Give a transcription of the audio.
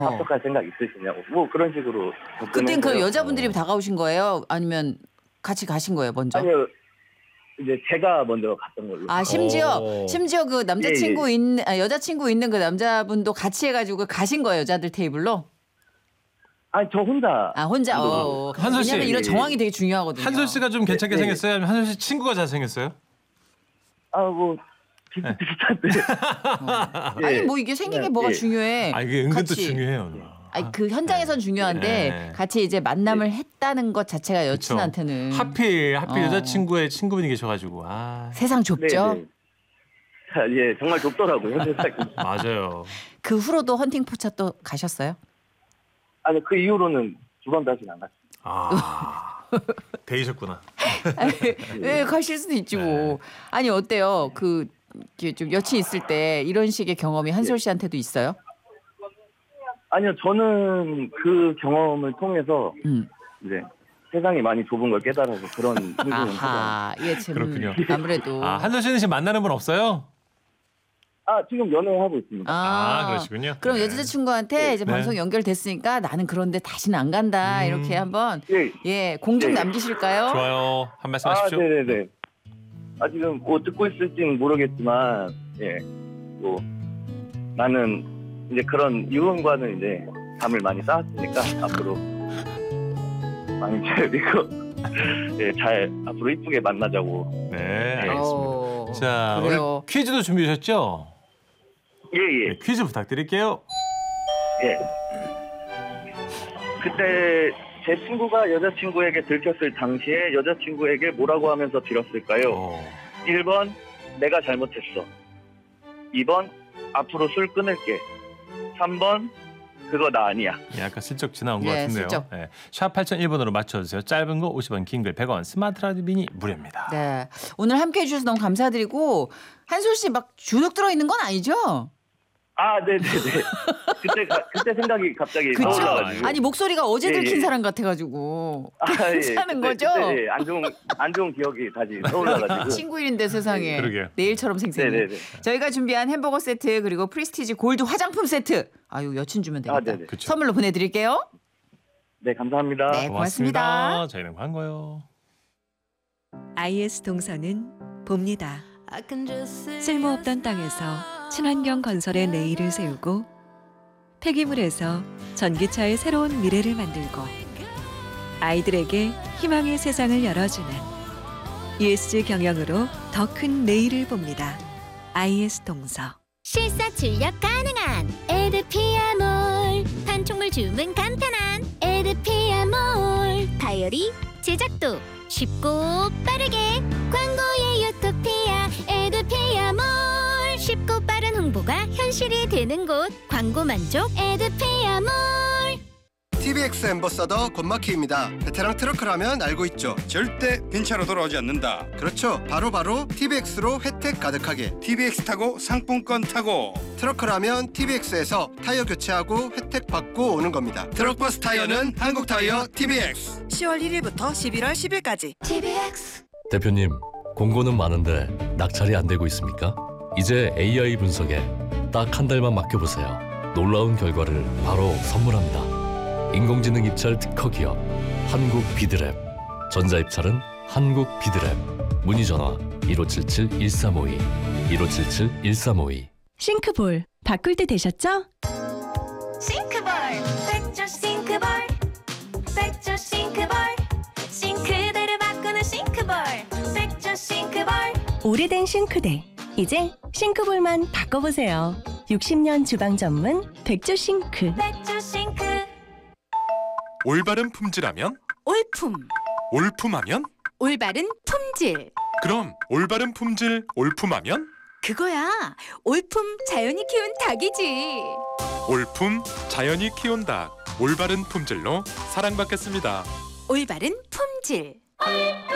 합석할 생각 있으시냐고 뭐 그런 식으로. 그땐 그 여자분들이 다가오신 거예요? 아니면 같이 가신 거예요 먼저? 아니요. 이제 제가 먼저 갔던 걸로. 아 심지어 그 남자친구 여자친구 있는 그 남자분도 같이 해가지고 가신 거예요 여자들 테이블로? 아니 저 혼자. 아 혼자. 한솔 씨. 왜냐면 이런 정황이 되게 중요하거든요. 한솔 씨가 좀 괜찮게 네. 생겼어요? 아니면 한솔 씨 친구가 잘생겼어요? 아 뭐 비슷비슷한데. 아니 뭐 이게 생긴 게 뭐가 중요해? 아 이게 은근 또 같이. 중요해요. 아니 그 현장에선 중요한데 네. 같이 이제 만남을 했다는 것 자체가 여친한테는 하필 여자친구의 친구분이 계셔가지고 세상 좁죠. 네네. 예 정말 좁더라고요 세상이. 맞아요. 그 후로도 헌팅 포차 또 가셨어요? 아니 그 이후로는 두 번 다시는 안 갔어요. 배이셨구나. 왜 가실 수도 있지 뭐. 아니 어때요? 좀 여친 있을 때 이런 식의 경험이 한솔 씨한테도 있어요? 아니요 저는 그 경험을 통해서 이제 세상이 많이 좁은 걸 깨달아서 그런 행동을 하죠. 아하, 예, 참 그렇군요. 아무래도. 한솔 씨는 지금 만나는 분 없어요? 아 지금 연애하고 있습니다. 그러시군요. 그럼 네. 여자친구한테 이제 방송 연결됐으니까 나는 그런데 다시는 안 간다 이렇게 한번 공좀 남기실까요? 좋아요. 한 말씀 하십시오. 네네네. 지금 뭐 듣고 있을지는 모르겠지만 뭐 나는 이제 그런 이혼과는 이제 감을 많이 쌓았으니까 앞으로 많이 잘 믿고 잘 앞으로 이쁘게 만나자고. 네, 알겠습니다. 자, 그래요. 오늘 퀴즈도 준비하셨죠? 예. 네, 퀴즈 부탁드릴게요. 예. 그때 제 친구가 여자친구에게 들켰을 당시에 여자친구에게 뭐라고 하면서 빌었을까요? 1번 내가 잘못했어. 2번 앞으로 술 끊을게. 3번 그거 나 아니야. 약간 슬쩍 지나온 것 같은데요. 슬쩍. 네. 샵 8001번으로 맞춰주세요. 짧은 거 50원, 긴 글 100원, 스마트 라디오 미니 무료입니다. 네. 오늘 함께해 주셔서 너무 감사드리고 한솔 씨 막 주눅 들어 있는 건 아니죠? 네네네. 그때 생각이 갑자기 그쵸? 떠올라가지고. 아니 목소리가 어제 들킨 사람 같아가지고 괜찮은 거죠? 그때 안 좋은 기억이 다시 떠올라가지고. 친구일인데 세상에 그러게요. 내일처럼 생생해. 네네네. 저희가 준비한 햄버거 세트 그리고 프리스티지 골드 화장품 세트. 아유 여친 주면 되겠다. 네네. 선물로 보내드릴게요. 네 감사합니다. 네, 고맙습니다. 저희는 광고요. IS 동서는 봅니다. 쓸모없던 땅에서 친환경 건설의 내일을 세우고 폐기물에서 전기차의 새로운 미래를 만들고 아이들에게 희망의 세상을 열어주는 ESG 경영으로 더 큰 내일을 봅니다. IS 동서. 실사 출력 가능한 에드피아몰. 판촉물 주문 간편한 에드피아몰. 다이어리 제작도 쉽고 빠르게. 광고의 유토피아 에드피아몰. 쉽고 빠른 홍보가 현실이 되는 곳. 광고 만족 에드피아몰. TBX 앰버서더 권마키입니다. 베테랑 트러크라면 알고 있죠. 절대 빈차로 돌아오지 않는다. 그렇죠. 바로 TBX로 혜택 가득하게. TBX 타고 상품권 타고. 트러크라면 TBX에서 타이어 교체하고 혜택 받고 오는 겁니다. 트럭버스 타이어는 한국타이어 TBX. 10월 1일부터 11월 10일까지. TBX. 대표님, 공고는 많은데 낙찰이 안 되고 있습니까? 이제 AI 분석에 딱 한 달만 맡겨보세요. 놀라운 결과를 바로 선물합니다. 인공지능 입찰 특허 기업 한국비드랩. 전자입찰은 한국비드랩. 문의전화 1577-1352 1577-1352. 싱크볼 바꿀 때 되셨죠? 싱크볼 백조 싱크볼. 백조 싱크볼. 싱크대를 바꾸는 싱크볼. 백조 싱크볼. 오래된 싱크대 이제 싱크볼만 바꿔보세요. 60년 주방 전문 백조 싱크. 백조 싱크. 올바른 품질하면? 올품. 올품하면? 올바른 품질. 그럼 올바른 품질 올품하면? 그거야. 올품 자연이 키운 닭이지. 올품 자연이 키운 닭. 올바른 품질로 사랑받겠습니다. 올바른 품질.